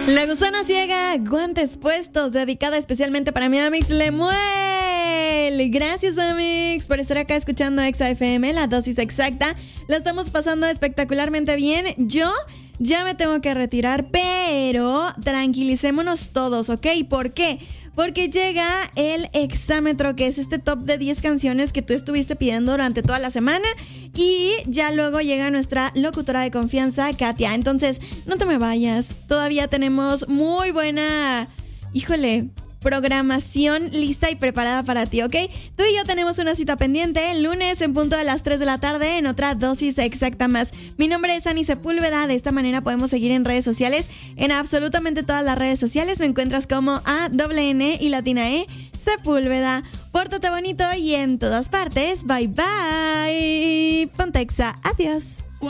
La gusana ciega, guantes puestos, dedicada especialmente para mi Amix Lemuel. Gracias, Amix, por estar acá escuchando Exa FM, la dosis exacta. La estamos pasando espectacularmente bien. Yo ya me tengo que retirar, pero tranquilicémonos todos, ¿ok? ¿Por qué? Porque llega el exámetro, que es este top de 10 canciones que tú estuviste pidiendo durante toda la semana. Y ya luego llega nuestra locutora de confianza, Katia. Entonces, no te me vayas. Todavía tenemos muy buena, programación lista y preparada para ti, ¿ok? Tú y yo tenemos una cita pendiente el lunes en punto de las 3 de la tarde en otra dosis exacta más. Mi nombre es Ani Sepúlveda. De esta manera podemos seguir en redes sociales. En absolutamente todas las redes sociales me encuentras como ANN y latina E Sepúlveda. Pórtate bonito y en todas partes. Bye bye. Ponte Exa. Adiós.